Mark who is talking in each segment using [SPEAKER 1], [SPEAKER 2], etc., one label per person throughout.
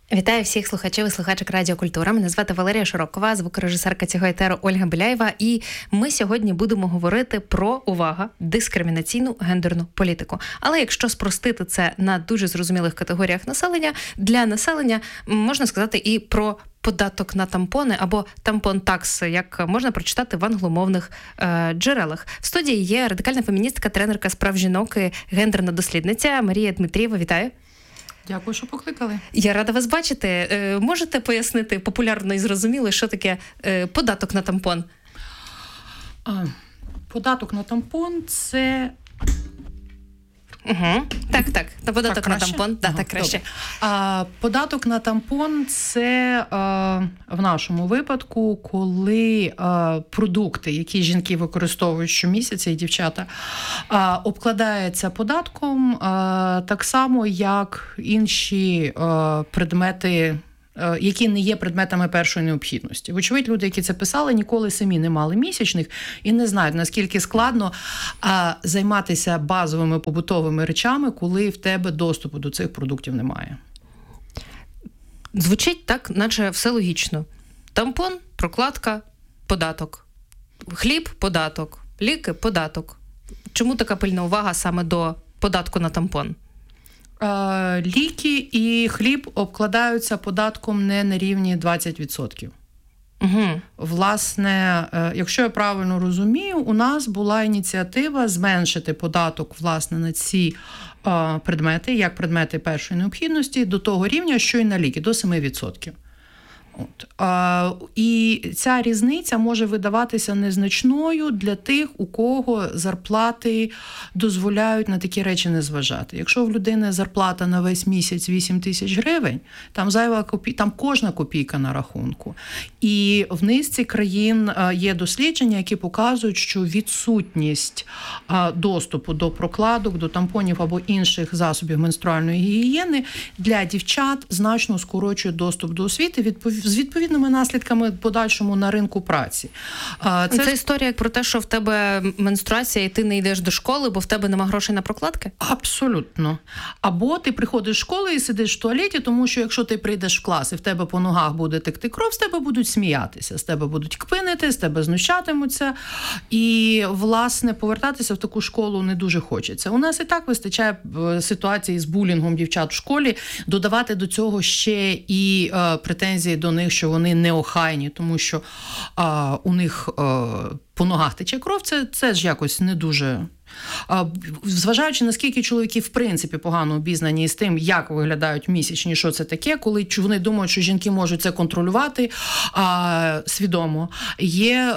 [SPEAKER 1] Вітаю всіх слухачів і слухачок Радіо Культура. Мене звати Валерія Широкова, звукорежисерка цього етеру Ольга Біляєва. І ми сьогодні будемо говорити про, увага, дискримінаційну гендерну політику. Але якщо спростити це на дуже зрозумілих категоріях населення, для населення можна сказати і про податок на тампони або тампон-такс, як можна прочитати в англомовних джерелах. В студії є радикальна феміністка, тренерка справ жінок і гендерна дослідниця Марія Дмитрієва. Вітаю.
[SPEAKER 2] Дякую, що покликали.
[SPEAKER 1] Я рада вас бачити. Можете пояснити популярно і зрозуміло, що таке податок на тампон?
[SPEAKER 2] Податок на тампон – це...
[SPEAKER 1] Так. Податок на тампон. Так, краще.
[SPEAKER 2] Податок на тампон – це в нашому випадку, коли продукти, які жінки використовують щомісяця, і дівчата, обкладаються податком так само, як інші предмети, які не є предметами першої необхідності. Вочевидь, люди, які це писали, ніколи самі не мали місячних і не знають, наскільки складно займатися базовими побутовими речами, коли в тебе доступу до цих продуктів немає.
[SPEAKER 1] Звучить так, наче все логічно. Тампон, прокладка, податок. Хліб – податок. Ліки – податок. Чому така пильна увага саме до податку на тампон?
[SPEAKER 2] Ліки і хліб обкладаються податком не на рівні 20%. Власне, якщо я правильно розумію, у нас була ініціатива зменшити податок, власне, на ці предмети, як предмети першої необхідності, до того рівня, що й на ліки, до 7%. І ця різниця може видаватися незначною для тих, у кого зарплати дозволяють на такі речі не зважати. Якщо в людини зарплата на весь місяць 8 тисяч гривень, там кожна копійка на рахунку. І в низці країн є дослідження, які показують, що відсутність доступу до прокладок, до тампонів або інших засобів менструальної гігієни для дівчат значно скорочує доступ до освіти з відповідними наслідками подальшому на ринку праці.
[SPEAKER 1] Це історія як про те, що в тебе менструація і ти не йдеш до школи, бо в тебе нема грошей на прокладки?
[SPEAKER 2] Абсолютно. Або ти приходиш в школу і сидиш в туалеті, тому що якщо ти прийдеш в клас і в тебе по ногах буде текти кров, з тебе будуть сміятися, з тебе будуть кпинити, з тебе знущатимуться. І, власне, повертатися в таку школу не дуже хочеться. У нас і так вистачає ситуації з булінгом дівчат в школі, додавати до цього ще і претензії до них, що вони неохайні, тому що у них по ногах тече кров, це ж якось не дуже... Зважаючи, наскільки чоловіки в принципі погано обізнані з тим, як виглядають місячні, що це таке, коли вони думають, що жінки можуть це контролювати свідомо. Є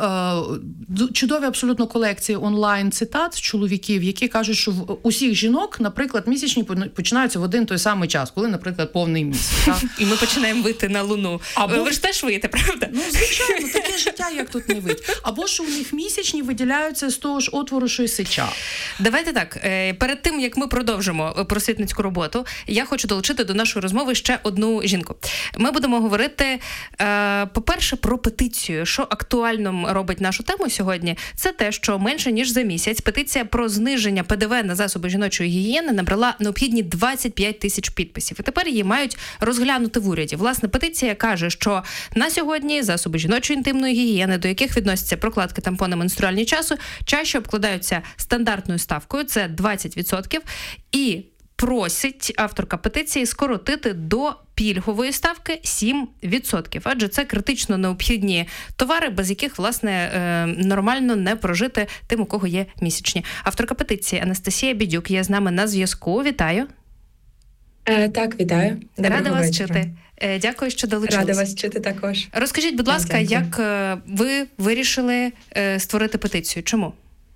[SPEAKER 2] чудові абсолютно колекції онлайн-цитат чоловіків, які кажуть, що в усіх жінок, наприклад, місячні починаються в один той самий час, коли, наприклад, повний місяць. Так?
[SPEAKER 1] І ми починаємо вийти на Луну. Ви ж теж виїте, правда?
[SPEAKER 2] Ну, звичайно, таке життя, як тут не вийти. Або що у них місячні виділяються з того ж отвору, що й сеча.
[SPEAKER 1] Давайте так, перед тим, як ми продовжимо просвітницьку роботу, я хочу долучити до нашої розмови ще одну жінку. Ми будемо говорити, по-перше, про петицію. Що актуальним робить нашу тему сьогодні, це те, що менше ніж за місяць петиція про зниження ПДВ на засоби жіночої гігієни набрала необхідні 25 тисяч підписів. І тепер її мають розглянути в уряді. Власне, петиція каже, що на сьогодні засоби жіночої інтимної гігієни, до яких відносяться прокладки, тампони, менструальні часу, чаще обкладаються стандартною ставкою, це 20%, і просить авторка петиції скоротити до пільгової ставки 7%, адже це критично необхідні товари, без яких, власне, нормально не прожити тим, у кого є місячні. Авторка петиції Анастасія Бідюк є з нами на зв'язку. Вітаю.
[SPEAKER 3] Так, вітаю.
[SPEAKER 1] Рада вас чути. Дякую, що долучились.
[SPEAKER 3] Рада вас чути також.
[SPEAKER 1] Розкажіть, будь ласка, як ви вирішили створити петицію? Чому?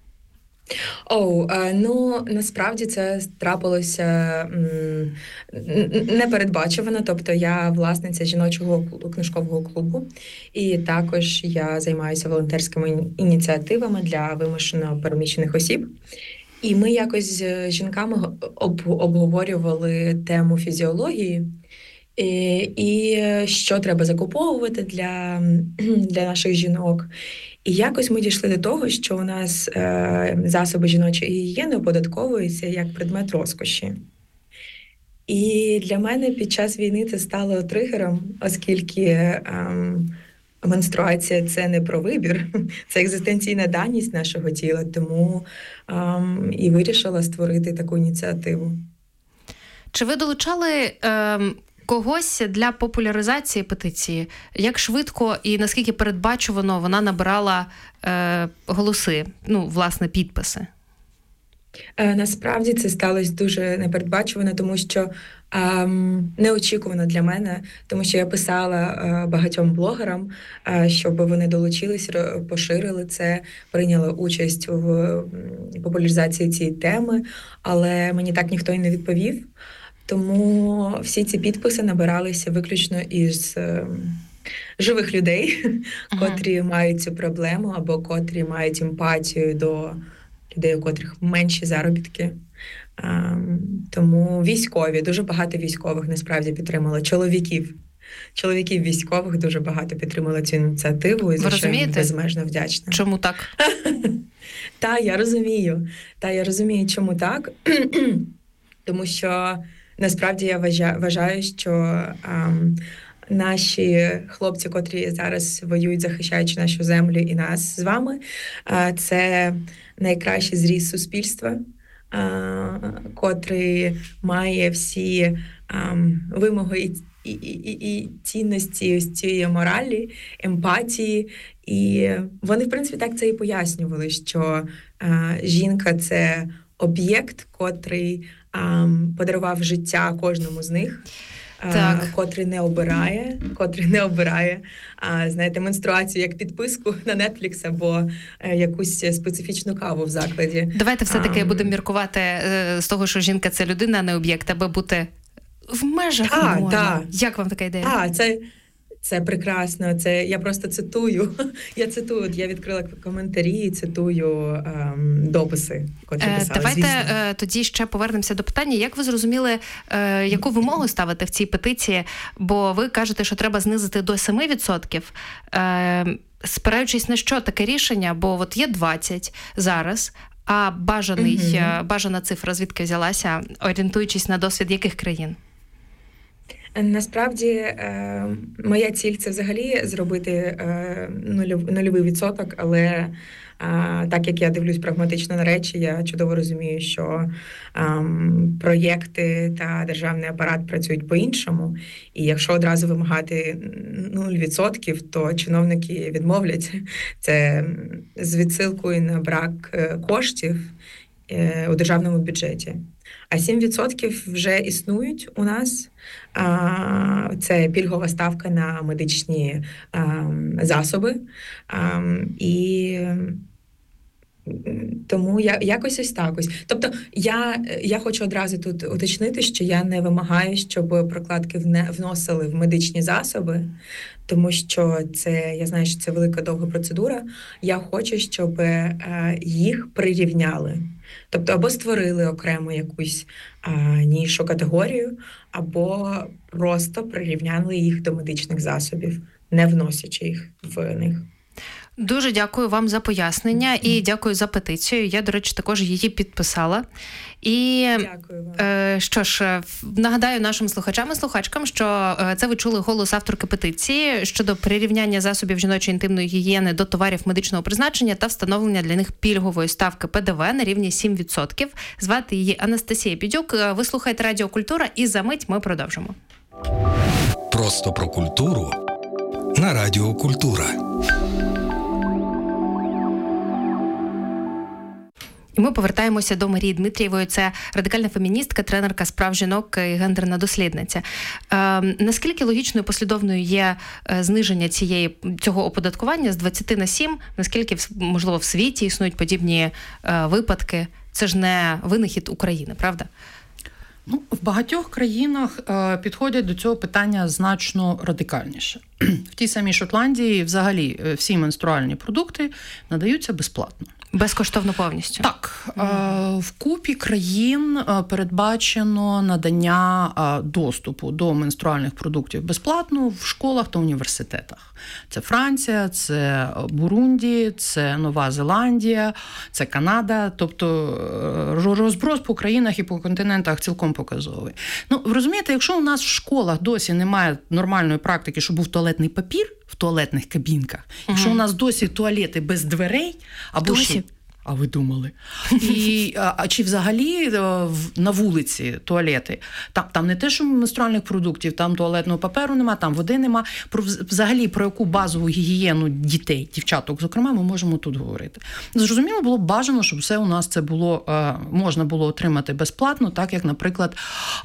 [SPEAKER 3] Насправді це трапилося непередбачувано. Тобто я власниця жіночого книжкового клубу, і також я займаюся волонтерськими ініціативами для вимушено переміщених осіб. І ми якось з жінками обговорювали тему фізіології і що треба закуповувати для наших жінок. І якось ми дійшли до того, що у нас засоби жіночої гігієни оподатковуються як предмет розкоші. І для мене під час війни це стало тригером, оскільки менструація – це не про вибір, це екзистенційна даність нашого тіла, тому і вирішила створити таку ініціативу.
[SPEAKER 1] Чи ви долучали когось для популяризації петиції? Як швидко і наскільки передбачувано вона набирала голоси, власне, підписи?
[SPEAKER 3] Насправді це сталося дуже непередбачувано, тому що неочікувано для мене, тому що я писала багатьом блогерам, щоб вони долучились, поширили це, прийняли участь в популяризації цієї теми, але мені так ніхто і не відповів. Тому всі ці підписи набиралися виключно із живих людей, котрі мають цю проблему або котрі мають емпатію до людей, у котрих менші заробітки. Тому військові, дуже багато військових насправді підтримали, чоловіків військових дуже багато підтримали цю ініціативу, і за що їм безмежно вдячна.
[SPEAKER 1] Чому так?
[SPEAKER 3] Я розумію, чому так. Тому що насправді я вважаю, що наші хлопці, котрі зараз воюють, захищаючи нашу землю і нас з вами, це найкращий зріз суспільства, котрий має всі вимоги і цінності ось цієї моралі, емпатії. І вони, в принципі, так це і пояснювали, що жінка – це об'єкт, котрий подарував життя кожному з них. Котрий не обирає, знаєте, менструацію як підписку на Netflix або якусь специфічну каву в закладі.
[SPEAKER 1] Давайте все-таки будемо міркувати з того, що жінка – це людина, а не об'єкт, аби бути в межах норми. Як вам така ідея?
[SPEAKER 3] Це прекрасно. Це я просто цитую. Я відкрила коментарі і цитую дописи, котрі писали.
[SPEAKER 1] Давайте тоді ще повернемося до питання. Як ви зрозуміли, яку вимогу ставити в цій петиції? Бо ви кажете, що треба знизити до 7%. Спираючись на що таке рішення? Бо от є 20 зараз, а бажана цифра звідки взялася, орієнтуючись на досвід яких країн?
[SPEAKER 3] Насправді, моя ціль – це взагалі зробити нульовий відсоток, але так як я дивлюсь прагматично на речі, я чудово розумію, що проєкти та державний апарат працюють по-іншому, і якщо одразу вимагати 0%, то чиновники відмовляться. Це з відсилкою на брак коштів у державному бюджеті. А 7% вже існують у нас. Це пільгова ставка на медичні засоби. І тому якось ось так ось. Тобто я хочу одразу тут уточнити, що я не вимагаю, щоб прокладки вносили в медичні засоби, тому що я знаю, що це велика довга процедура. Я хочу, щоб їх прирівняли. Тобто або створили окремо якусь нішу категорію, або просто прирівняли їх до медичних засобів, не вносячи їх в них.
[SPEAKER 1] Дуже дякую вам за пояснення і дякую за петицію. Я, до речі, також її підписала. І що ж, нагадаю нашим слухачам і слухачкам, що це ви чули голос авторки петиції щодо прирівняння засобів жіночої інтимної гігієни до товарів медичного призначення та встановлення для них пільгової ставки ПДВ на рівні 7%. Звати її Анастасія Підюк. Ви слухаєте Радіо Культура і за мить ми продовжимо.
[SPEAKER 4] Просто про культуру на Радіо Культура.
[SPEAKER 1] І ми повертаємося до Марії Дмитрієвої. Це радикальна феміністка, тренерка з прав жінок і гендерна дослідниця. Наскільки логічною і послідовною є зниження цього оподаткування з 20 на 7? Наскільки, можливо, в світі існують подібні випадки? Це ж не винахід України, правда?
[SPEAKER 2] В багатьох країнах підходять до цього питання значно радикальніше. В тій самій Шотландії взагалі всі менструальні продукти надаються безплатно.
[SPEAKER 1] Безкоштовно повністю?
[SPEAKER 2] Так. В купі країн передбачено надання доступу до менструальних продуктів безплатно в школах та університетах. Це Франція, це Бурунді, це Нова Зеландія, це Канада. Тобто розброс по країнах і по континентах цілком показовий. Ну, ви розумієте, якщо у нас в школах досі немає нормальної практики, щоб був туалетний папір в туалетних кабінках, якщо у нас досі туалети без дверей, або ще... А ви думали? Чи взагалі на вулиці туалети? Там не те, що менструальних продуктів, там туалетного паперу нема, там води нема. Взагалі, про яку базову гігієну дітей, дівчаток, зокрема, ми можемо тут говорити. Зрозуміло, було б бажано, щоб все у нас це було, можна було отримати безплатно, так як, наприклад,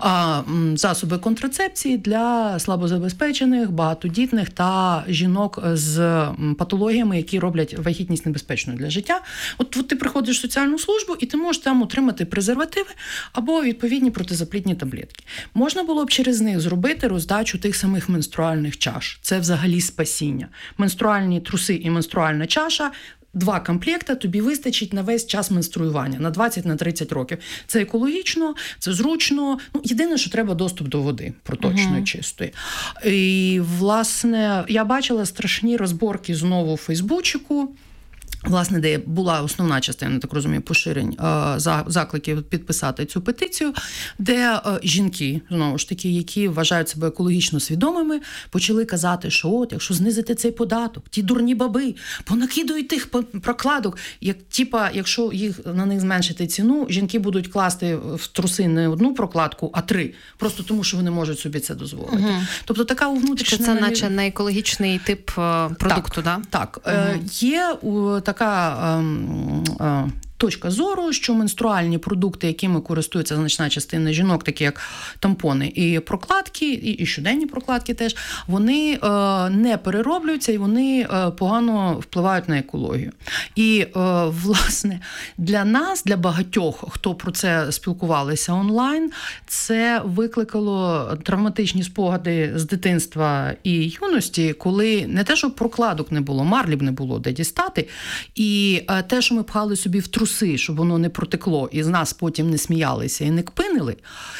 [SPEAKER 2] засоби контрацепції для слабозабезпечених, багатодітних та жінок з патологіями, які роблять вагітність небезпечною для життя. От ти приходиш в соціальну службу, і ти можеш там отримати презервативи або відповідні протизаплідні таблетки. Можна було б через них зробити роздачу тих самих менструальних чаш. Це взагалі спасіння. Менструальні труси і менструальна чаша – 2 комплекти тобі вистачить на весь час менструювання, на 20-30 років. Це екологічно, це зручно. Ну, єдине, що треба доступ до води проточної, чистої. І, власне, я бачила страшні розборки знову в Фейсбучику, власне, де була основна частина, так розумію, поширень закликів підписати цю петицію, де жінки, знову ж таки, які вважають себе екологічно свідомими, почали казати, що от, якщо знизити цей податок, ті дурні баби понакидують тих прокладок, якщо на них зменшити ціну, жінки будуть класти в труси не 1 прокладку, а 3, просто тому, що вони можуть собі це дозволити. Угу. Тобто така внутрішня...
[SPEAKER 1] Що це наче не екологічний тип продукту,
[SPEAKER 2] так? Так. Угу. Є така точка зору, що менструальні продукти, якими користується значна частина жінок, такі як тампони і прокладки, і щоденні прокладки теж, вони не перероблюються і вони погано впливають на екологію. І, власне, для нас, для багатьох, хто про це спілкувалися онлайн, це викликало травматичні спогади з дитинства і юності, коли не те, що прокладок не було, марлі б не було де дістати, і те, що ми пхали собі в труси, щоб воно не протекло і з нас потім не сміялися і не кпинили,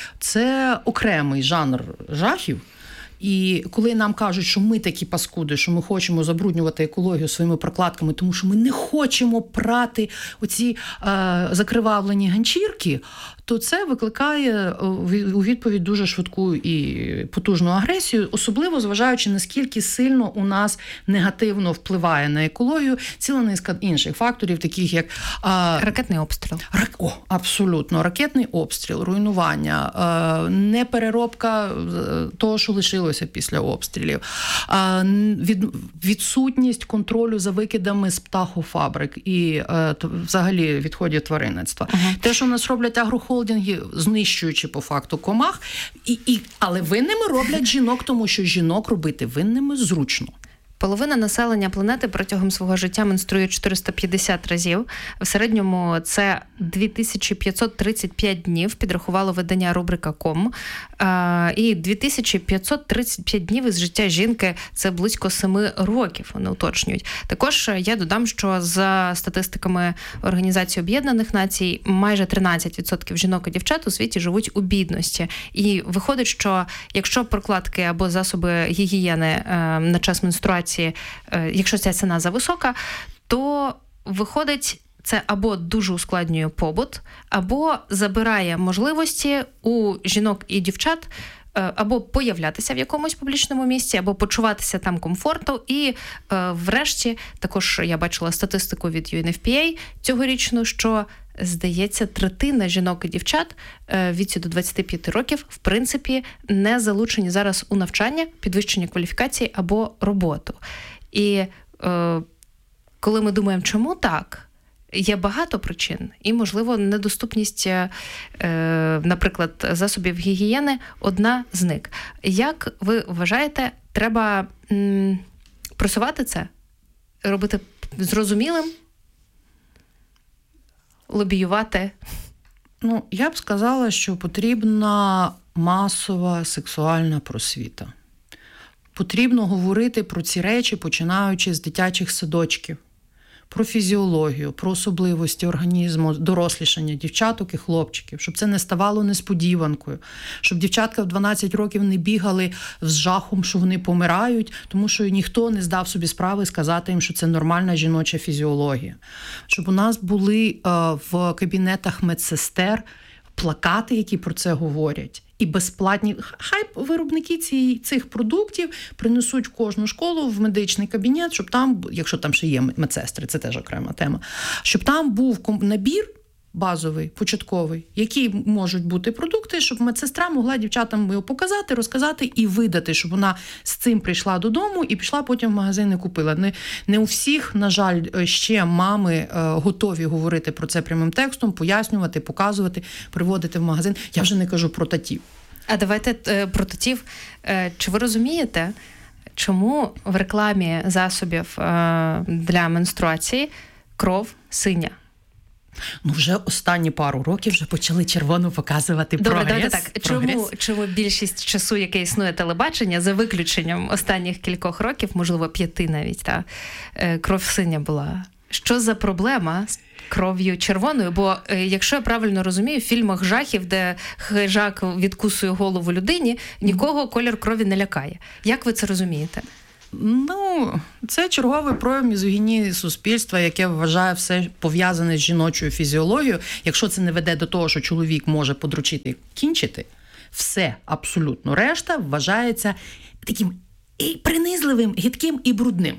[SPEAKER 2] це окремий жанр жахів. І коли нам кажуть, що ми такі паскуди, що ми хочемо забруднювати екологію своїми прокладками, тому що ми не хочемо прати оці закривавлені ганчірки, то це викликає у відповідь дуже швидку і потужну агресію, особливо зважаючи, наскільки сильно у нас негативно впливає на екологію ціла низка інших факторів, таких як...
[SPEAKER 1] ракетний обстріл.
[SPEAKER 2] Абсолютно. Ракетний обстріл, руйнування, непереробка того, що лишилося після обстрілів, відсутність контролю за викидами з птахофабрик і взагалі відходів тваринництва. Те, що у нас роблять агрохолдинги, знищуючи по факту комах, але винними роблять жінок, тому що жінок робити винними зручно.
[SPEAKER 1] Половина населення планети протягом свого життя менструє 450 разів. В середньому це 2535 днів, підрахувало видання Рубрика.com. І 2535 днів із життя жінки – це близько 7 років, вони уточнюють. Також я додам, що за статистиками Організації Об'єднаних Націй, майже 13% жінок і дівчат у світі живуть у бідності. І виходить, що якщо прокладки або засоби гігієни на час менструації, якщо ця ціна зависока, то виходить, це або дуже ускладнює побут, або забирає можливості у жінок і дівчат або появлятися в якомусь публічному місці, або почуватися там комфортно. І врешті, також я бачила статистику від UNFPA цьогорічну, що, здається, третина жінок і дівчат віці до 25 років, в принципі, не залучені зараз у навчання, підвищення кваліфікації або роботу. І коли ми думаємо, чому так, є багато причин. І, можливо, недоступність, наприклад, засобів гігієни – одна з них. Як ви вважаєте, треба просувати це? Робити зрозумілим? Лобіювати?
[SPEAKER 2] Ну, я б сказала, що потрібна масова сексуальна просвіта. Потрібно говорити про ці речі, починаючи з дитячих садочків. про фізіологію, про особливості організму, дорослішання дівчаток і хлопчиків, щоб це не ставало несподіванкою, щоб дівчатка в 12 років не бігали з жахом, що вони помирають, тому що ніхто не здав собі справи сказати їм, що це нормальна жіноча фізіологія. Щоб у нас були в кабінетах медсестер плакати, які про це говорять. І безплатні, хай виробники цих продуктів принесуть в кожну школу в медичний кабінет, щоб там, якщо там ще є медсестри, це теж окрема тема, щоб там був набір базовий, початковий, які можуть бути продукти, щоб медсестра могла дівчатам його показати, розказати і видати, щоб вона з цим прийшла додому і пішла потім в магазин і купила. Не у всіх, на жаль, ще мами готові говорити про це прямим текстом, пояснювати, показувати, приводити в магазин. Я вже не кажу про татів.
[SPEAKER 1] А давайте про татів. Чи ви розумієте, чому в рекламі засобів для менструації кров синя?
[SPEAKER 2] Вже останні пару років вже почали червоно показувати прогрес.
[SPEAKER 1] Добре, давайте так. Чому більшість часу, яке існує телебачення, за виключенням останніх кількох років, можливо, 5 навіть, кров синя була? Що за проблема з кров'ю червоною? Бо, якщо я правильно розумію, в фільмах жахів, де хижак відкусує голову людині, нікого колір крові не лякає. Як ви це розумієте?
[SPEAKER 2] Це черговий прояв мізогінії суспільства, яке вважає все пов'язане з жіночою фізіологією. Якщо це не веде до того, що чоловік може подручити, кінчити, все абсолютно решта вважається таким і принизливим, гидким і брудним.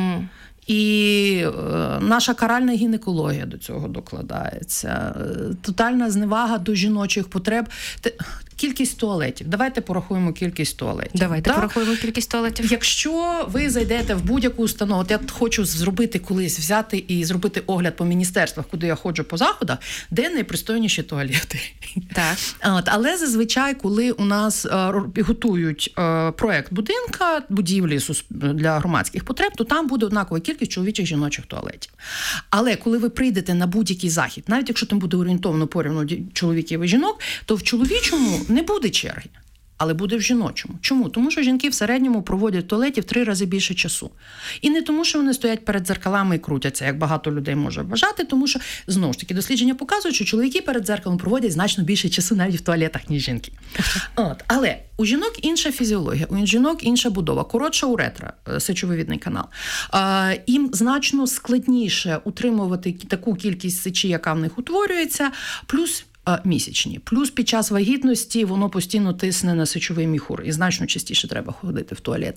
[SPEAKER 2] І наша каральна гінекологія до цього докладається. Тотальна зневага до жіночих потреб. Кількість туалетів. Давайте порахуємо кількість туалетів.
[SPEAKER 1] Порахуємо кількість туалетів.
[SPEAKER 2] Якщо ви зайдете в будь-яку установу, я хочу зробити колись, взяти і зробити огляд по міністерствах, куди я ходжу по заходах, де найпристойніші туалети.
[SPEAKER 1] Так.
[SPEAKER 2] Але зазвичай, коли у нас готують проект будинка, будівлі для громадських потреб, то там буде однакова кількість чоловічих жіночих туалетів. Але коли ви прийдете на будь-який захід, навіть якщо там буде орієнтовно порівну чоловіків і жінок, то в чоловічому не буде черги, але буде в жіночому. Чому? Тому що жінки в середньому проводять в туалеті в 3 рази більше часу. І не тому, що вони стоять перед дзеркалами і крутяться, як багато людей може вважати, тому що, знову ж таки, дослідження показують, що чоловіки перед дзеркалом проводять значно більше часу навіть в туалетах, ніж жінки. Але у жінок інша фізіологія, у жінок інша будова, коротша уретра, сечовивідний канал. Їм значно складніше утримувати таку кількість сечі, яка в них утворюється, плюс місячні. Плюс під час вагітності воно постійно тисне на сечовий міхур і значно частіше треба ходити в туалет.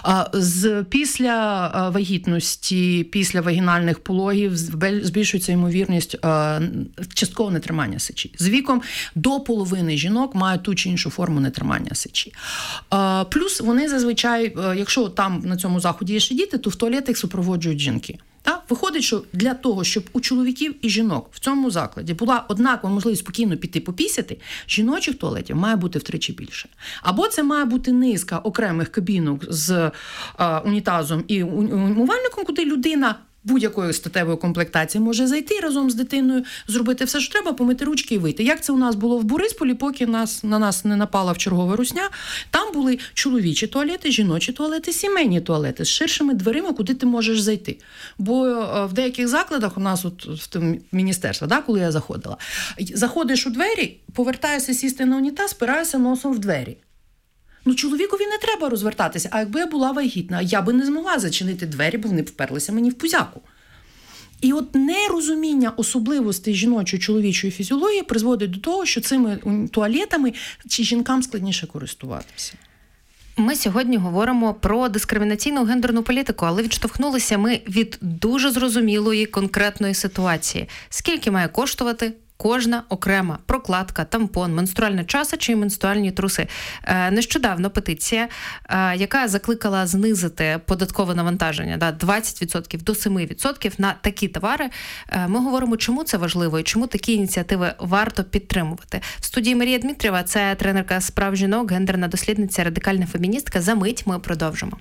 [SPEAKER 2] Після вагітності, після вагінальних пологів збільшується ймовірність часткового нетримання сечі. З віком до половини жінок мають ту чи іншу форму нетримання сечі. Плюс вони зазвичай, якщо там на цьому заході є ще діти, то в туалет їх супроводжують жінки. Виходить, що для того, щоб у чоловіків і жінок в цьому закладі була однакова можливість спокійно піти попісяти, жіночих туалетів має бути втричі більше. Або це має бути низка окремих кабінок з унітазом і умивальником, куди людина будь-якої статевої комплектації може зайти разом з дитиною, зробити все, що треба, помити ручки і вийти. Як це у нас було в Борисполі, поки на нас не напала в чергове русня, там були чоловічі туалети, жіночі туалети, сімейні туалети з ширшими дверима, куди ти можеш зайти. Бо в деяких закладах у нас в міністерстві, коли я заходила, заходиш у двері, повертаєшся сісти на унітаз, спираєшся носом в двері. Чоловікові не треба розвертатися, а якби я була вагітна, я би не змогла зачинити двері, бо вони б вперлися мені в пузяку. І нерозуміння особливостей жіночої чоловічої фізіології призводить до того, що цими туалетами жінкам складніше користуватися.
[SPEAKER 1] Ми сьогодні говоримо про дискримінаційну гендерну політику, але відштовхнулися ми від дуже зрозумілої конкретної ситуації. Скільки має коштувати кожна окрема прокладка, тампон, менструальна часа чи менструальні труси. Нещодавно петиція, яка закликала знизити податкове навантаження 20% до 7% на такі товари. Ми говоримо, чому це важливо і чому такі ініціативи варто підтримувати. В студії Марія Дмитрієва, це тренерка з прав жінок, гендерна дослідниця, радикальна феміністка. За мить ми продовжимо.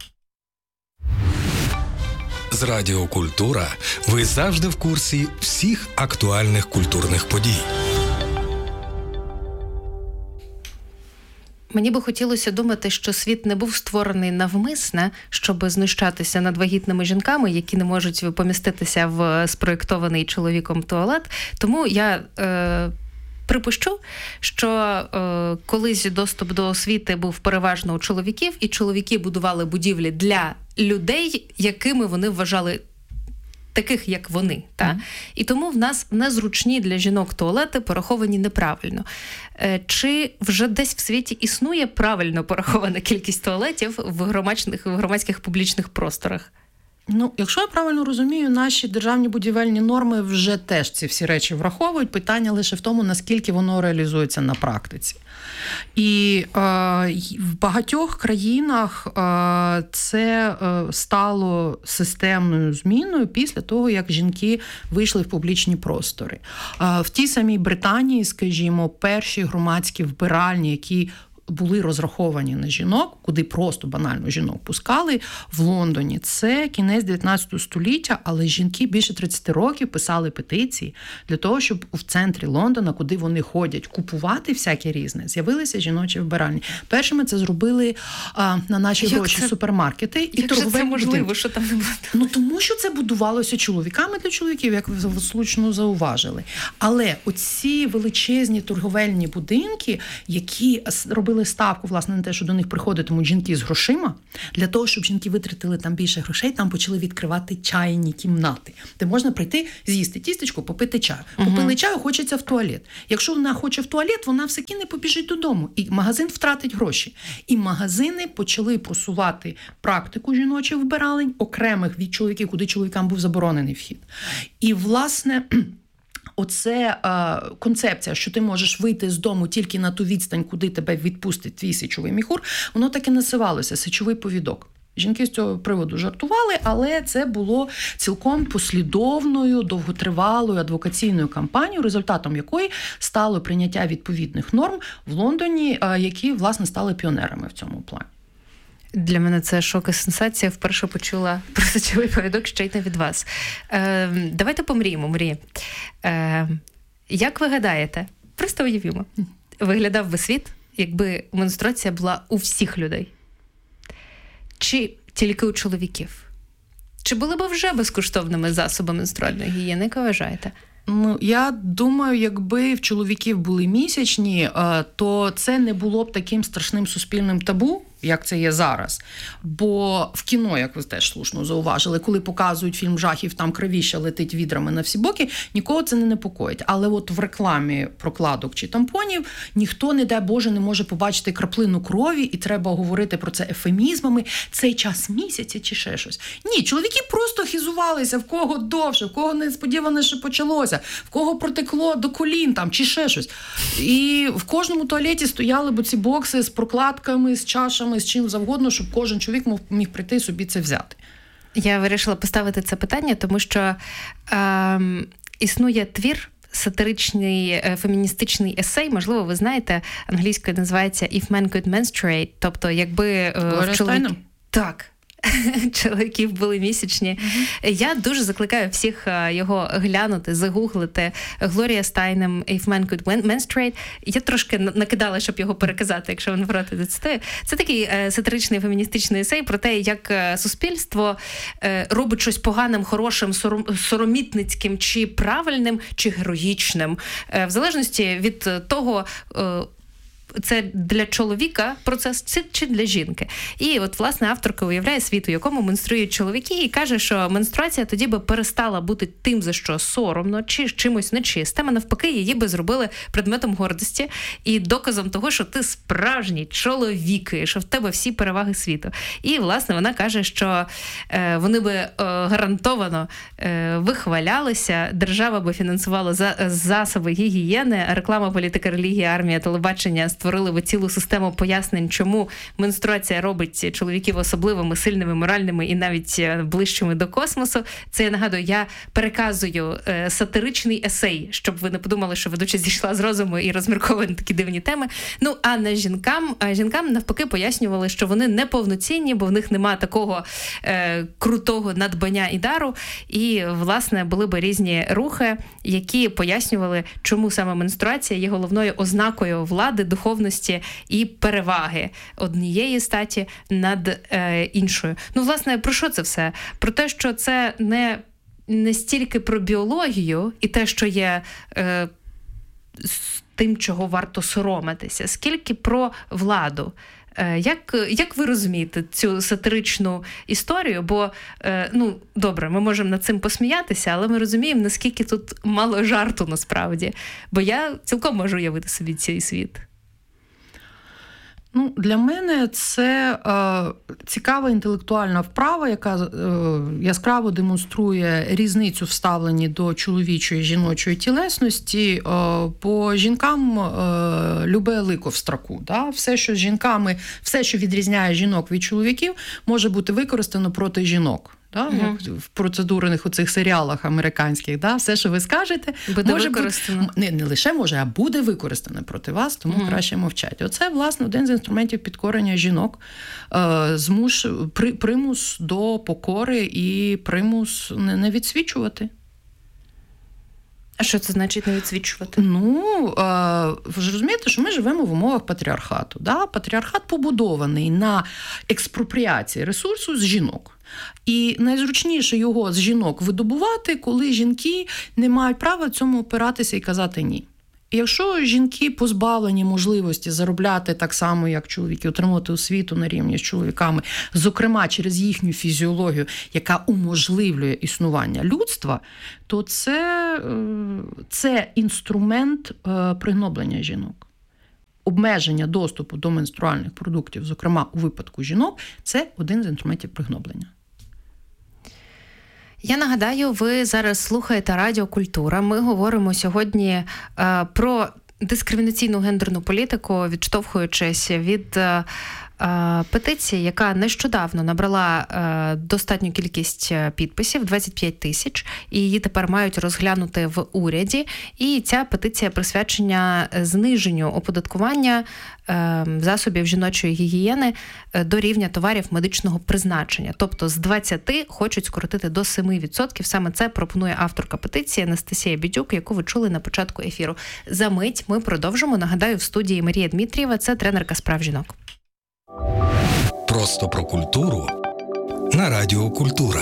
[SPEAKER 4] З Радіо Культура ви завжди в курсі всіх актуальних культурних подій.
[SPEAKER 1] Мені би хотілося думати, що світ не був створений навмисне, щоб знущатися над вагітними жінками, які не можуть поміститися в спроєктований чоловіком туалет. Тому я припущу, що колись доступ до освіти був переважно у чоловіків, і чоловіки будували будівлі для людей, якими вони вважали таких, як вони. Та? І тому в нас незручні для жінок туалети пораховані неправильно. Чи вже десь в світі існує правильно порахована кількість туалетів в громадських публічних просторах?
[SPEAKER 2] Ну, якщо я правильно розумію, наші державні будівельні норми вже теж ці всі речі враховують. Питання лише в тому, наскільки воно реалізується на практиці. І в багатьох країнах це стало системною зміною після того, як жінки вийшли в публічні простори. В тій самій Британії, скажімо, перші громадські вбиральні, які були розраховані на жінок, куди просто банально жінок пускали, в Лондоні. Це кінець 19 століття, але жінки більше 30 років писали петиції для того, щоб в центрі Лондона, куди вони ходять, купувати всяке різне, з'явилися жіночі вбиральні. Першими це зробили на наші гроші супермаркети і торговельні
[SPEAKER 1] це можливо, будинки. Що там не буде?
[SPEAKER 2] Ну, тому що це будувалося чоловіками для чоловіків, як ви слушно зауважили. Але оці величезні торговельні будинки, які робили ставку, власне, на те, що до них приходитимуть жінки з грошима, для того, щоб жінки витратили там більше грошей, там почали відкривати чайні кімнати, де можна прийти, з'їсти тістечко, попити чаю. Попили чаю, хочеться в туалет. Якщо вона хоче в туалет, вона все кине, побіжить додому. І магазин втратить гроші. І магазини почали просувати практику жіночих вбиралень, окремих від чоловіків, куди чоловікам був заборонений вхід. І, власне, оце концепція, що ти можеш вийти з дому тільки на ту відстань, куди тебе відпустить твій сечовий міхур, воно так і називалося сечовий повідок. Жінки з цього приводу жартували, але це було цілком послідовною, довготривалою адвокаційною кампанією, результатом якої стало прийняття відповідних норм в Лондоні, які, власне, стали піонерами в цьому плані.
[SPEAKER 1] Для мене це шок і сенсація. Вперше почула про сечовий повідок ще й не від вас. Давайте помріємо, Марія. Як ви гадаєте, просто уявімо, виглядав би світ, якби менструація була у всіх людей? Чи тільки у чоловіків? Чи були б вже безкоштовними засоби менструальної гігієни, як ви вважаєте?
[SPEAKER 2] Ну, я думаю, якби в чоловіків були місячні, то це не було б таким страшним суспільним табу, як це є зараз. Бо в кіно, як ви теж слушно зауважили, коли показують фільм жахів, там кровіща летить відрами на всі боки, нікого це не непокоїть. Але от в рекламі прокладок чи тампонів ніхто, не дай Боже, не може побачити краплину крові, і треба говорити про це ефемізмами, цей час місяця чи ще щось. Ні, чоловіки просто хизувалися, в кого довше, в кого несподіване ще почалося, в кого протекло до колін там, чи ще щось. І в кожному туалеті стояли б ці бокси з прокладками, з чашами, з чим завгодно, щоб кожен чоловік міг прийти собі це взяти.
[SPEAKER 1] Я вирішила поставити це питання, тому що існує твір, сатиричний феміністичний есей, можливо, ви знаєте, англійською називається «If men could menstruate», тобто якби в чоловік... Так. Чоловіків були місячні. Я дуже закликаю всіх його глянути, загуглити. Глорія Стайнем «If men could menstruate». Я трошки накидала, щоб його переказати, якщо ви не проти зацитую. Це такий сатиричний феміністичний есей про те, як суспільство робить щось поганим, хорошим, соромітницьким, чи правильним, чи героїчним. В залежності від того, це для чоловіка процес чи для жінки. І от, власне, авторка уявляє світ, у якому менструюють чоловіки, і каже, що менструація тоді би перестала бути тим, за що соромно, чи чимось нечистим, а навпаки, її би зробили предметом гордості і доказом того, що ти справжній чоловік, і що в тебе всі переваги світу. І, власне, вона каже, що вони би гарантовано вихвалялися, держава би фінансувала засоби гігієни, реклама, політика, релігія, армія, телебачення створили би цілу систему пояснень, чому менструація робить чоловіків особливими, сильними, моральними і навіть ближчими до космосу. Це, я нагадую, я переказую сатиричний есей, щоб ви не подумали, що ведуча зійшла з розуму і розмірковує на такі дивні теми. Ну, а на жінкам навпаки пояснювали, що вони неповноцінні, бо в них немає такого крутого надбання і дару. І, власне, були би різні рухи, які пояснювали, чому саме менструація є головною ознакою влади, духовності користувальності і переваги однієї статі над іншою. Власне, про що це все? Про те, що це не стільки про біологію і те, що є тим, чого варто соромитися, скільки про владу. Як ви розумієте цю сатиричну історію? Бо, добре, ми можемо над цим посміятися, але ми розуміємо, наскільки тут мало жарту насправді. Бо я цілком можу уявити собі цей світ.
[SPEAKER 2] Для мене це цікава інтелектуальна вправа, яка яскраво демонструє різницю в ставленні до чоловічої і жіночої тілесності. Бо жінкам любе лико в строку. Да? Все, що з жінками, все, що відрізняє жінок від чоловіків, може бути використано проти жінок. Да? Як в процедурних оцих серіалах американських, да? Все, що ви скажете,
[SPEAKER 1] буде
[SPEAKER 2] може
[SPEAKER 1] використано.
[SPEAKER 2] Не лише може, а буде використане проти вас, тому краще мовчать. Оце, власне, один з інструментів підкорення жінок. Примус до покори і примус не відсвічувати.
[SPEAKER 1] А що це значить не відсвічувати?
[SPEAKER 2] Ви ж розумієте, що ми живемо в умовах патріархату. Да? Патріархат побудований на експропріації ресурсу з жінок. І найзручніше його з жінок видобувати, коли жінки не мають права цьому опиратися і казати «ні». І якщо жінки позбавлені можливості заробляти так само, як чоловіки, отримувати освіту на рівні з чоловіками, зокрема через їхню фізіологію, яка уможливлює існування людства, то це інструмент пригноблення жінок. Обмеження доступу до менструальних продуктів, зокрема у випадку жінок, це один з інструментів пригноблення.
[SPEAKER 1] Я нагадаю, ви зараз слухаєте Радіо Культура. Ми говоримо сьогодні про дискримінаційну гендерну політику, відштовхуючись від петиції, яка нещодавно набрала достатню кількість підписів, 25 тисяч, і її тепер мають розглянути в уряді. І ця петиція присвячена зниженню оподаткування засобів жіночої гігієни до рівня товарів медичного призначення. Тобто з 20 хочуть скоротити до 7%. Саме це пропонує авторка петиції Анастасія Бідюк, яку ви чули на початку ефіру. За мить ми продовжимо. Нагадаю, в студії Марія Дмитрієва, це тренерка справ жінок.
[SPEAKER 4] Просто про культуру на Радіо Культура.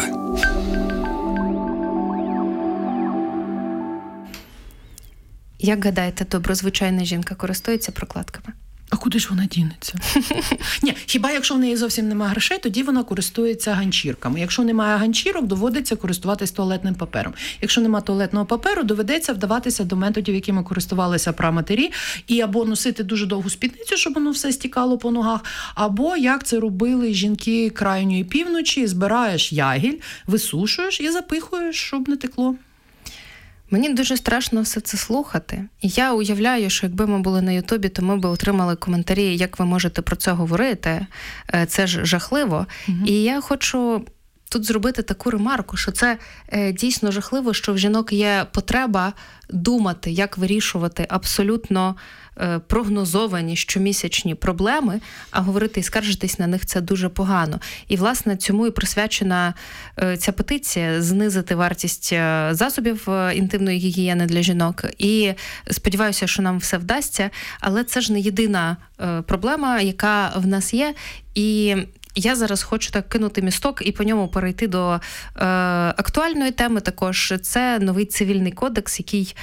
[SPEAKER 1] Як гадаєте, доброзвичайна жінка користується прокладками?
[SPEAKER 2] А куди ж вона дінеться? Ні, хіба якщо в неї зовсім немає грошей, тоді вона користується ганчірками. Якщо немає ганчірок, доводиться користуватись туалетним папером. Якщо немає туалетного паперу, доведеться вдаватися до методів, якими користувалися праматері, і або носити дуже довгу спідницю, щоб воно все стікало по ногах, або, як це робили жінки крайньої півночі, збираєш ягіль, висушуєш і запихуєш, щоб не текло.
[SPEAKER 1] Мені дуже страшно все це слухати. І я уявляю, що якби ми були на Ютубі, то ми б отримали коментарі, як ви можете про це говорити. Це ж жахливо. І я хочу тут зробити таку ремарку, що це дійсно жахливо, що в жінок є потреба думати, як вирішувати абсолютно прогнозовані щомісячні проблеми, а говорити і скаржитись на них – це дуже погано. І, власне, цьому і присвячена ця петиція – знизити вартість засобів інтимної гігієни для жінок. І сподіваюся, що нам все вдасться, але це ж не єдина проблема, яка в нас є. І я зараз хочу так кинути місток і по ньому перейти до актуальної теми також. Це новий цивільний кодекс, який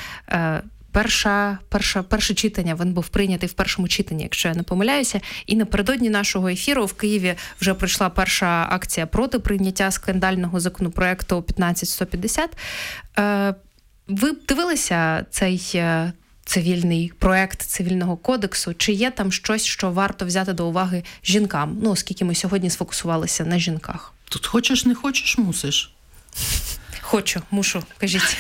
[SPEAKER 1] перше читання, він був прийнятий в першому читанні, якщо я не помиляюся. І напередодні нашого ефіру в Києві вже пройшла перша акція проти прийняття скандального законопроекту 15150. Ви дивилися цей цивільний проект цивільного кодексу? Чи є там щось, що варто взяти до уваги жінкам? Оскільки ми сьогодні сфокусувалися на жінках.
[SPEAKER 2] Тут хочеш, не хочеш, мусиш.
[SPEAKER 1] Хочу, мушу, кажіть.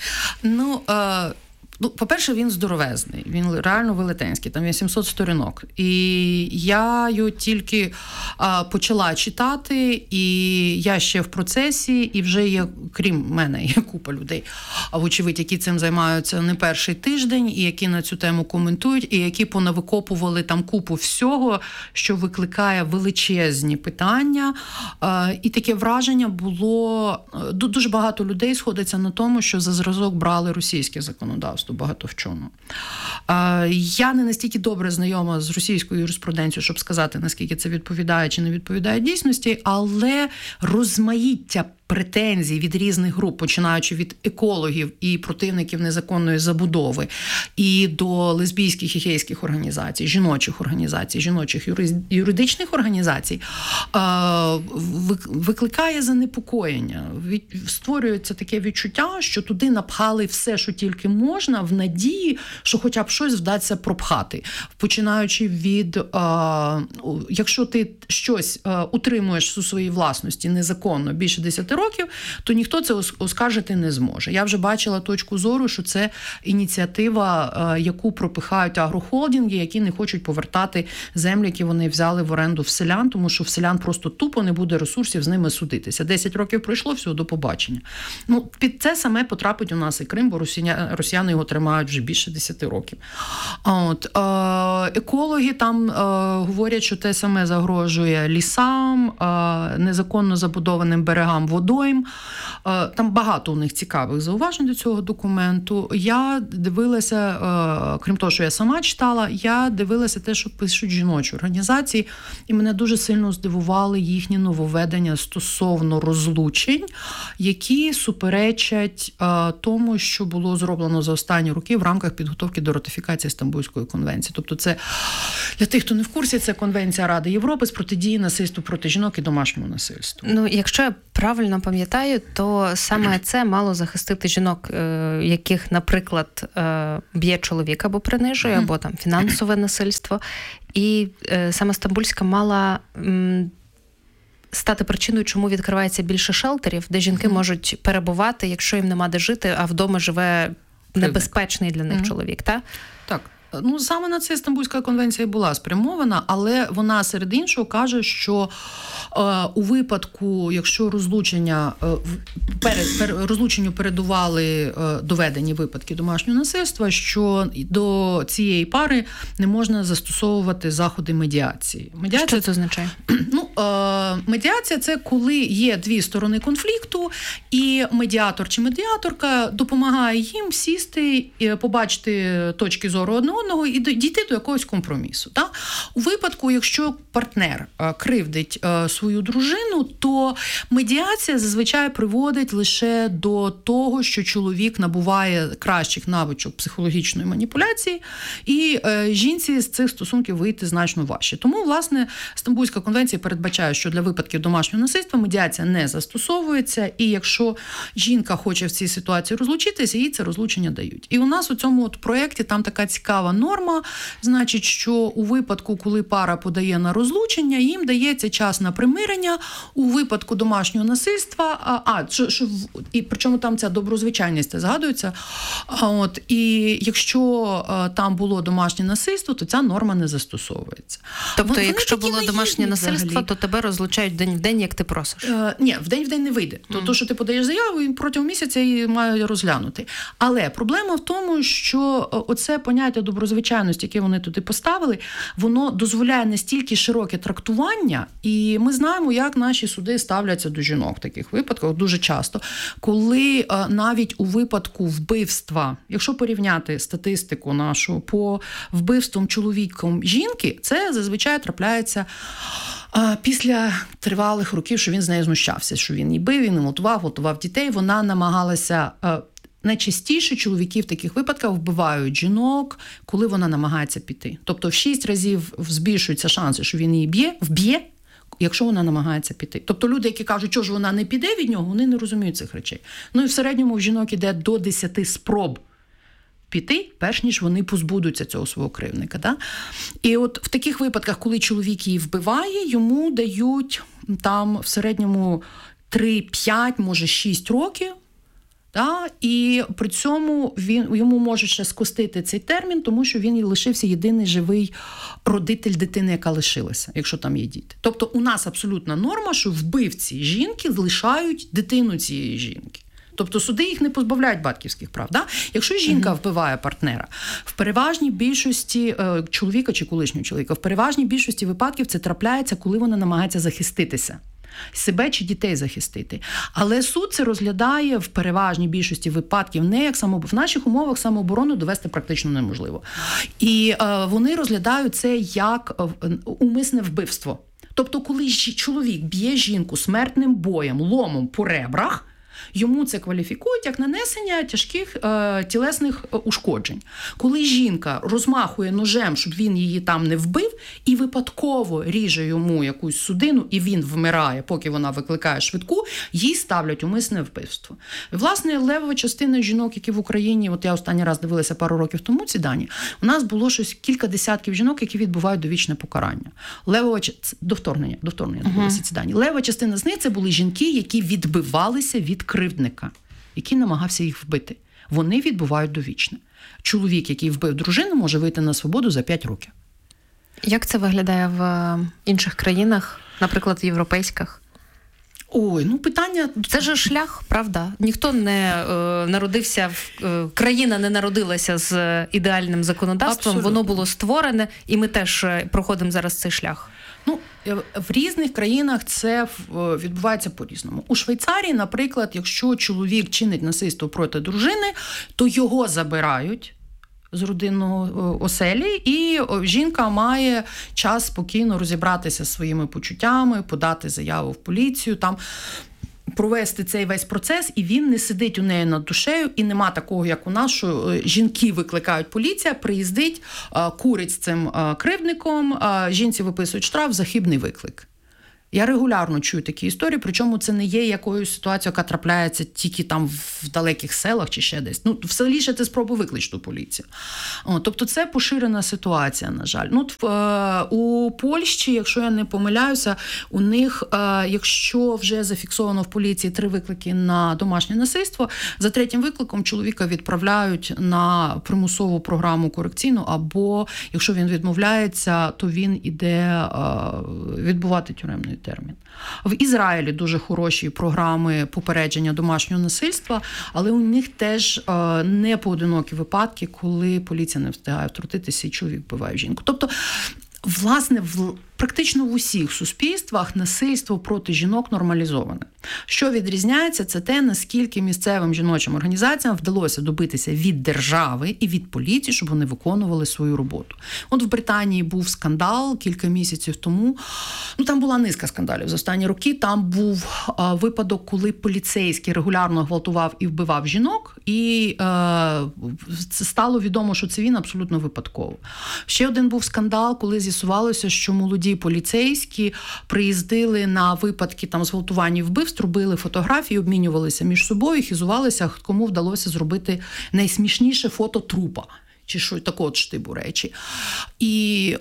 [SPEAKER 2] По-перше, він здоровезний, він реально велетенський, там є 700 сторінок. І я його тільки почала читати, і я ще в процесі, і вже є, крім мене, є купа людей, вочевидь, які цим займаються не перший тиждень, і які на цю тему коментують, і які понавикопували там купу всього, що викликає величезні питання. І таке враження було, дуже багато людей сходиться на тому, що за зразок брали російське законодавство. часто багато в чому. Я не настільки добре знайома з російською юриспруденцією, щоб сказати, наскільки це відповідає чи не відповідає дійсності, але розмаїття претензій від різних груп, починаючи від екологів і противників незаконної забудови, і до лесбійських і гейських організацій, жіночих юридичних організацій, викликає занепокоєння. Створюється таке відчуття, що туди напхали все, що тільки можна, в надії, що хоча б щось вдасться пропхати. Починаючи від, якщо ти щось утримуєш у своїй власності незаконно більше 10 років, то ніхто це оскаржити не зможе. Я вже бачила точку зору, що це ініціатива, яку пропихають агрохолдинги, які не хочуть повертати землі, які вони взяли в оренду в селян, тому що в селян просто тупо не буде ресурсів з ними судитися. 10 років пройшло, все, до побачення. Під це саме потрапить у нас і Крим, бо росіяни його тримають вже більше 10 років. Екологи там говорять, що те саме загрожує лісам, незаконно забудованим берегам водойм. Там багато у них цікавих зауважень до цього документу. Я дивилася, крім того, що я сама читала, я дивилася те, що пишуть жіночі організації, і мене дуже сильно здивували їхні нововведення стосовно розлучень, які суперечать тому, що було зроблено за останні роки в рамках підготовки до ратифікації Стамбульської конвенції. Тобто це, для тих, хто не в курсі, це Конвенція Ради Європи з протидії насильству проти жінок і домашньому насильству.
[SPEAKER 1] Якщо я правильно пам'ятаю, то саме це мало захистити жінок, яких, наприклад, б'є чоловік або принижує, або там фінансове насильство. І саме Стамбульська мала стати причиною, чому відкривається більше шелтерів, де жінки можуть перебувати, якщо їм нема де жити, а вдома живе небезпечний для них чоловік, так?
[SPEAKER 2] Так. Саме на це Стамбульська конвенція була спрямована, але вона, серед іншого, каже, що у випадку, якщо розлученню передували доведені випадки домашнього насильства, що до цієї пари не можна застосовувати заходи медіації.
[SPEAKER 1] Що це означає?
[SPEAKER 2] Медіація – це коли є дві сторони конфлікту, і медіатор чи медіаторка допомагає їм сісти, побачити точки зору одного і дійти до якогось компромісу. Так? У випадку, якщо партнер кривдить свою дружину, то медіація зазвичай приводить лише до того, що чоловік набуває кращих навичок психологічної маніпуляції, і жінці з цих стосунків вийти значно важче. Тому, власне, Стамбульська конвенція передбачає, що для випадків домашнього насильства медіація не застосовується, і якщо жінка хоче в цій ситуації розлучитися, їй це розлучення дають. І у нас у цьому проєкті там така цікава норма, значить, що у випадку, коли пара подає на розлучення, їм дається час на примирення. У випадку домашнього насильства, і причому там ця доброзвичайність згадується, і якщо там було домашнє насильство, то ця норма не застосовується.
[SPEAKER 1] Тобто, якщо було домашнє насильство, то тебе розлучають день в день, як ти просиш?
[SPEAKER 2] Ні, в день не вийде. То, що ти подаєш заяву, і протягом місяця її мають розглянути. Але проблема в тому, що оце поняття доброзвичайності, яке вони туди поставили, воно дозволяє настільки широке трактування, і ми знаємо, як наші суди ставляться до жінок в таких випадках дуже часто, коли навіть у випадку вбивства, якщо порівняти статистику нашу по вбивствам чоловіком жінки, це зазвичай трапляється після тривалих років, що він з нею знущався, що він її бив, він готував дітей, вона намагалася. Найчастіше чоловіки в таких випадках вбивають жінок, коли вона намагається піти. Тобто в 6 разів збільшуються шанси, що він її вб'є, якщо вона намагається піти. Тобто люди, які кажуть, що ж вона не піде від нього, вони не розуміють цих речей. І в середньому в жінок іде до 10 спроб піти, перш ніж вони позбудуться цього свого кривдника. Да? І от в таких випадках, коли чоловік її вбиває, йому дають там в середньому 3-5, може 6 років, і при цьому йому може ще скостити цей термін, тому що він лишився єдиний живий родитель дитини, яка лишилася, якщо там є діти. Тобто у нас абсолютна норма, що вбивці жінки лишають дитину цієї жінки. Тобто суди їх не позбавляють батьківських прав. Да? Якщо жінка вбиває партнера, в переважній більшості чоловіка чи колишнього чоловіка, в переважній більшості випадків це трапляється, коли вона намагається захиститися. себе чи дітей захистити. Але суд це розглядає в переважній більшості випадків не як в наших умовах самооборону довести практично неможливо. І вони розглядають це як умисне вбивство. Тобто, коли чоловік б'є жінку смертним боєм, ломом по ребрах, йому це кваліфікують як нанесення тяжких тілесних ушкоджень. Коли жінка розмахує ножем, щоб він її там не вбив, і випадково ріже йому якусь судину, і він вмирає, поки вона викликає швидку, їй ставлять умисне вбивство. І, власне, левова частина жінок, які в Україні, от я останній раз дивилася пару років тому ці дані, у нас було щось кілька десятків жінок, які відбувають довічне покарання. До вторгнення дивилися ці дані. Левова частина з них це були жінки, які відбивалися від кривдника, який намагався їх вбити. Вони відбувають довічне. Чоловік, який вбив дружину, може вийти на свободу за 5 років.
[SPEAKER 1] Як це виглядає в інших країнах, наприклад, в європейських?
[SPEAKER 2] Ой, питання...
[SPEAKER 1] Це ж шлях, правда? Ніхто не народився, країна не народилася з ідеальним законодавством, абсолютно. Воно було створене, і ми теж проходимо зараз цей шлях.
[SPEAKER 2] В різних країнах це відбувається по-різному. У Швейцарії, наприклад, якщо чоловік чинить насильство проти дружини, то його забирають з родинного оселі, і жінка має час спокійно розібратися зі своїми почуттями, подати заяву в поліцію, там провести цей весь процес, і він не сидить у неї над душею, і нема такого, як у нас, що жінки викликають поліція, приїздить, курить з цим кривдником, жінці виписують штраф за хибний виклик. Я регулярно чую такі історії, причому це не є якоюсь ситуацією, яка трапляється тільки там в далеких селах чи ще десь. В селі ще ти спробуй викличте поліцію. Тобто це поширена ситуація, на жаль. У Польщі, якщо я не помиляюся, у них, якщо вже зафіксовано в поліції 3 виклики на домашнє насильство, за 3-м викликом чоловіка відправляють на примусову програму корекційну, або, якщо він відмовляється, то він іде відбувати тюремний термін. В Ізраїлі дуже хороші програми попередження домашнього насильства, але у них теж не поодинокі випадки, коли поліція не встигає втрутитися і чоловік вбиває жінку. Тобто, власне, практично в усіх суспільствах насильство проти жінок нормалізоване. Що відрізняється, це те, наскільки місцевим жіночим організаціям вдалося добитися від держави і від поліції, щоб вони виконували свою роботу. От в Британії був скандал кілька місяців тому. Там була низка скандалів за останні роки. Там був випадок, коли поліцейський регулярно гвалтував і вбивав жінок, і стало відомо, що це він абсолютно випадково. Ще один був скандал, коли з'ясувалося, що молоді поліцейські приїздили на випадки зґвалтування і вбивств, робили фотографії, обмінювалися між собою, хизувалися, кому вдалося зробити найсмішніше фото трупа. Чи що такого штибу речі. І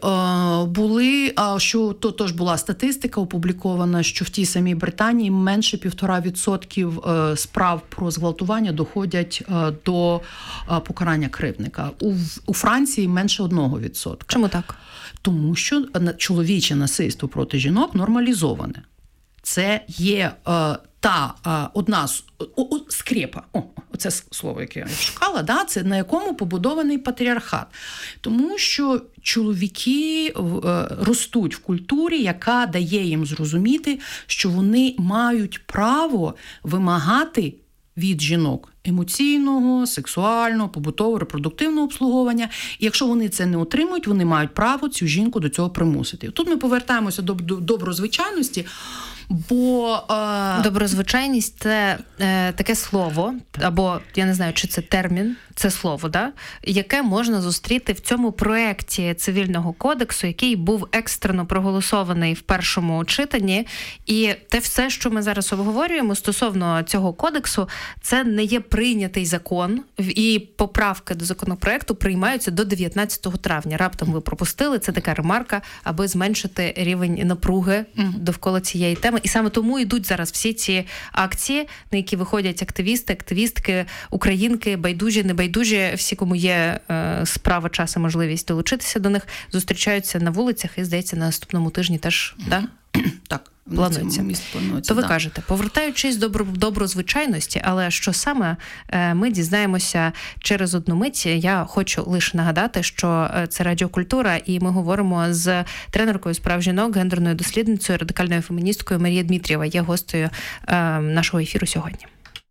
[SPEAKER 2] то теж була статистика опублікована, що в тій самій Британії менше 1,5% справ про зґвалтування доходять до покарання кривдника. У Франції менше 1%.
[SPEAKER 1] Чому так? Тому
[SPEAKER 2] що чоловіче насильство проти жінок нормалізоване. Це є одна скрепа. Оце слово, яке я шукала, це на якому побудований патріархат. Тому що чоловіки ростуть в культурі, яка дає їм зрозуміти, що вони мають право вимагати від жінок емоційного, сексуального, побутового, репродуктивного обслуговування. І якщо вони це не отримують, вони мають право цю жінку до цього примусити. Тут ми повертаємося до доброзвичайності, бо...
[SPEAKER 1] Доброзвичайність – це таке слово, або, я не знаю, чи це термін, це слово, яке можна зустріти в цьому проєкті Цивільного кодексу, який був екстрено проголосований в першому читанні. І те все, що ми зараз обговорюємо стосовно цього кодексу, це не є прийнятий закон, і поправки до законопроекту приймаються до 19 травня. Раптом ви пропустили, це така ремарка, аби зменшити рівень напруги довкола цієї теми. І саме тому йдуть зараз всі ці акції, на які виходять активісти, активістки, українки, байдужі, небайдужі, всі, кому є справа, час і можливість долучитися до них, зустрічаються на вулицях і, здається, на наступному тижні теж,
[SPEAKER 2] Так.
[SPEAKER 1] планується. То ви
[SPEAKER 2] да.
[SPEAKER 1] кажете, повертаючись до доброзвичайності, але що саме ми дізнаємося через одну мить. Я хочу лише нагадати, що це Радіокультура, і ми говоримо з тренеркою з прав жінок, гендерною дослідницею, радикальною феміністкою Марія Дмитрієва, є гостею нашого ефіру сьогодні.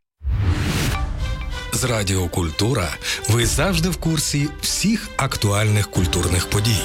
[SPEAKER 4] З Радіокультура ви завжди в курсі всіх актуальних культурних подій.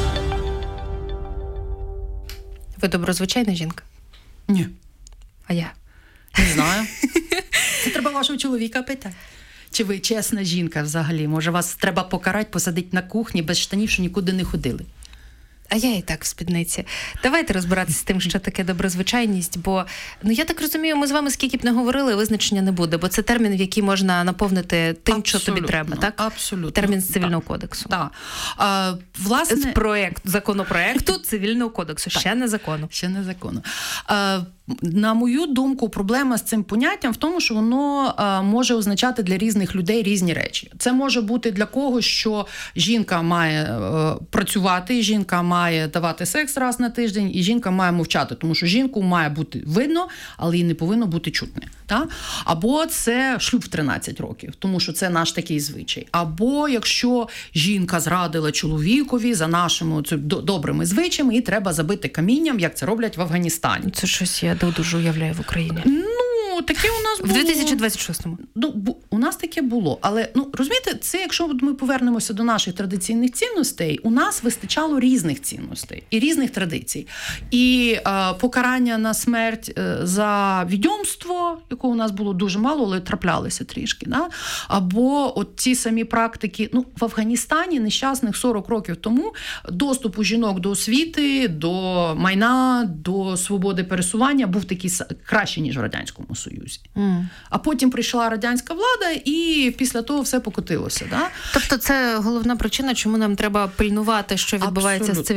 [SPEAKER 1] Ви доброзвичайна жінка?
[SPEAKER 2] Ні.
[SPEAKER 1] А я?
[SPEAKER 2] Не знаю. Це треба вашого чоловіка питати. Чи ви чесна жінка взагалі? Може, вас треба покарати, посадити на кухні без штанів, що нікуди не ходили?
[SPEAKER 1] А я і так в спідниці. Давайте розбиратися з тим, що таке доброзвичайність, бо, я так розумію, ми з вами скільки б не говорили, визначення не буде, бо це термін, в який можна наповнити тим,
[SPEAKER 2] Абсолютно,
[SPEAKER 1] що тобі треба, так?
[SPEAKER 2] Абсолютно.
[SPEAKER 1] Термін з Цивільного кодексу.
[SPEAKER 2] Так. Власне...
[SPEAKER 1] Законопроекту Цивільного кодексу, ще не закону.
[SPEAKER 2] Ще не закону. На мою думку, проблема з цим поняттям в тому, що воно може означати для різних людей різні речі. Це може бути для когось, що жінка має працювати, жінка має давати секс раз на тиждень, і жінка має мовчати, тому що жінку має бути видно, але їй не повинно бути чутне. Так? Або це шлюб в 13 років, тому що це наш такий звичай. Або якщо жінка зрадила чоловікові за нашими добрими звичаями, і треба забити камінням, як це роблять в Афганістані.
[SPEAKER 1] Це щось я дуже уявляю в Україні.
[SPEAKER 2] Таке у нас було.
[SPEAKER 1] В 2026-му.
[SPEAKER 2] У нас таке було. Але, розумієте, це якщо ми повернемося до наших традиційних цінностей, у нас вистачало різних цінностей і різних традицій. І покарання на смерть за відьомство, якого у нас було дуже мало, але траплялися трішки. Да? Або от ті самі практики. В Афганістані нещасних 40 років тому доступ у жінок до освіти, до майна, до свободи пересування був такий кращий, ніж в Радянському Союзі. А потім прийшла радянська влада, і після того все покотилося. Да?
[SPEAKER 1] Тобто це головна причина, чому нам треба пильнувати, що відбувається з цивільним